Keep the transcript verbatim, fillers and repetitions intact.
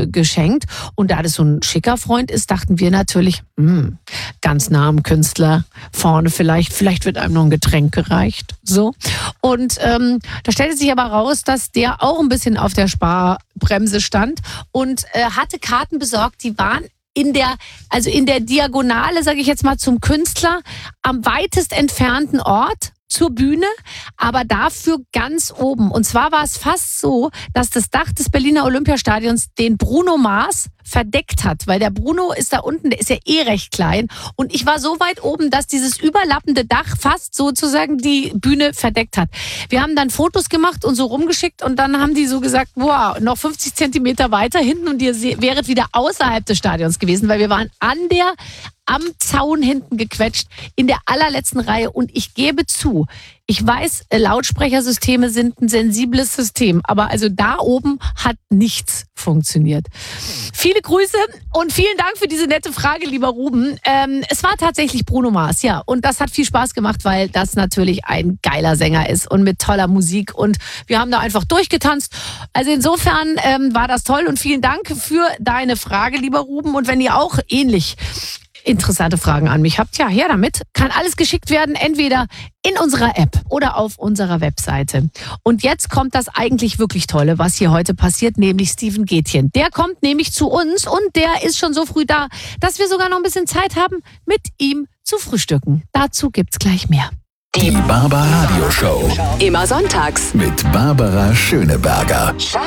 äh, geschenkt. Und da das so ein schicker Freund ist, dachten wir natürlich, mh, ganz nah am Künstler, vorne vielleicht, vielleicht wird einem noch ein Getränk gereicht. So. Und ähm, da stellte sich aber raus, dass der auch ein bisschen auf der Sparbremse stand und äh, hatte Karten besorgt, die waren in der, also in der Diagonale, sage ich jetzt mal, zum Künstler, am weitest entfernten Ort zur Bühne, aber dafür ganz oben. Und zwar war es fast so, dass das Dach des Berliner Olympiastadions den Bruno Mars verdeckt hat, weil der Bruno ist da unten, der ist ja eh recht klein und ich war so weit oben, dass dieses überlappende Dach fast sozusagen die Bühne verdeckt hat. Wir haben dann Fotos gemacht und so rumgeschickt und dann haben die so gesagt, wow, noch fünfzig Zentimeter weiter hinten und ihr wäret wieder außerhalb des Stadions gewesen, weil wir waren an der am Zaun hinten gequetscht, in der allerletzten Reihe. Und ich gebe zu, ich weiß, Lautsprechersysteme sind ein sensibles System, aber also da oben hat nichts funktioniert. Viele Grüße und vielen Dank für diese nette Frage, lieber Ruben. Ähm, es war tatsächlich Bruno Mars, ja. Und das hat viel Spaß gemacht, weil das natürlich ein geiler Sänger ist und mit toller Musik. Und wir haben da einfach durchgetanzt. Also insofern ähm, war das toll und vielen Dank für deine Frage, lieber Ruben. Und wenn ihr auch ähnlich interessante Fragen an mich habt, ja, her damit. Kann alles geschickt werden, entweder in unserer App oder auf unserer Webseite. Und jetzt kommt das eigentlich wirklich Tolle, was hier heute passiert, nämlich Steven Gätjen. Der kommt nämlich zu uns und der ist schon so früh da, dass wir sogar noch ein bisschen Zeit haben, mit ihm zu frühstücken. Dazu gibt's gleich mehr. Die Barbara Radio Show. Immer sonntags Mit Barbara Schöneberger.